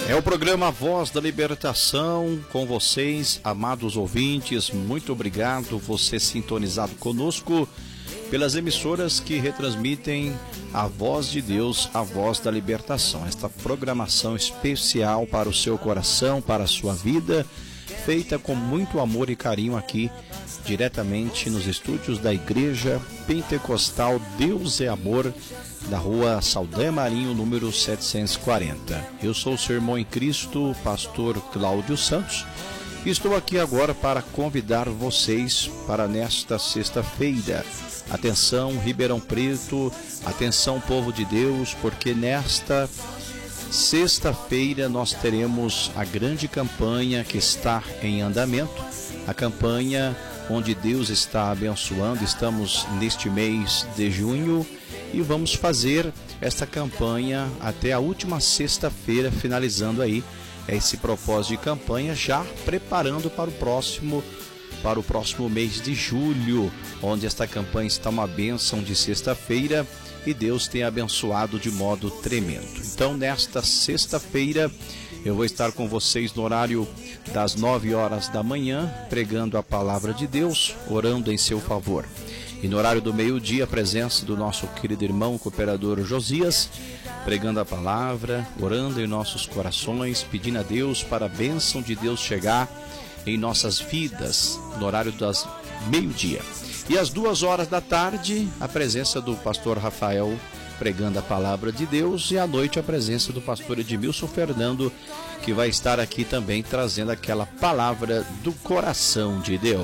É o programa Voz da Libertação com vocês, amados ouvintes. Muito obrigado você sintonizado conosco pelas emissoras que retransmitem a Voz de Deus, a Voz da Libertação. Esta programação especial para o seu coração, para a sua vida, feita com muito amor e carinho aqui, diretamente nos estúdios da Igreja Pentecostal Deus é Amor, da rua Saldanha Marinho, número 740. Eu sou o seu irmão em Cristo, pastor Cláudio Santos, e estou aqui agora para convidar vocês para nesta sexta-feira. Atenção, Ribeirão Preto, atenção, povo de Deus, porque nesta sexta-feira nós teremos a grande campanha que está em andamento, a campanha onde Deus está abençoando. Estamos neste mês de junho e vamos fazer esta campanha até a última sexta-feira, finalizando aí esse propósito de campanha, já preparando para o próximo mês de julho, onde esta campanha está uma bênção de sexta-feira e Deus tem abençoado de modo tremendo. Então, nesta sexta-feira, eu vou estar com vocês no horário das 9 horas da manhã, pregando a palavra de Deus, orando em seu favor. E no horário do meio-dia, a presença do nosso querido irmão cooperador Josias, pregando a palavra, orando em nossos corações, pedindo a Deus para a bênção de Deus chegar em nossas vidas, no horário das meio-dia. E às 2 horas da tarde, a presença do pastor Rafael, pregando a palavra de Deus, e à noite a presença do pastor Edmilson Fernando, que vai estar aqui também trazendo aquela palavra do coração de Deus.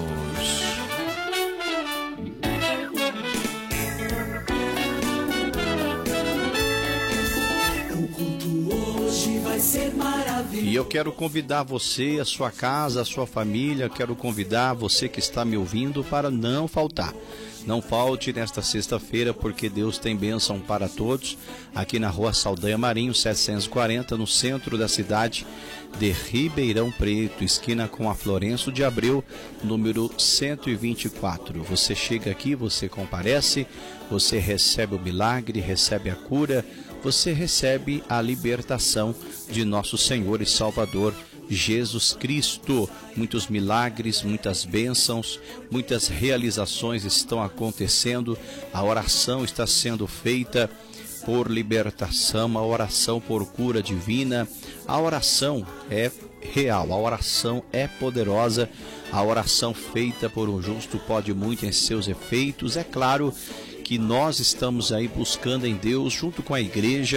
E eu quero convidar você, a sua casa, a sua família, quero convidar você que está me ouvindo para não faltar. Não falte nesta sexta-feira, porque Deus tem bênção para todos, aqui na rua Saldanha Marinho, 740, no centro da cidade de Ribeirão Preto, esquina com a Florencio de Abreu, número 124. Você chega aqui, você comparece, você recebe o milagre, recebe a cura, você recebe a libertação de nosso Senhor e Salvador Jesus Cristo. Muitos milagres, muitas bênçãos, muitas realizações estão acontecendo. A oração está sendo feita por libertação, a oração por cura divina. A oração é real, a oração é poderosa. A oração feita por um justo pode muito em seus efeitos. É claro que nós estamos aí buscando em Deus, junto com a igreja,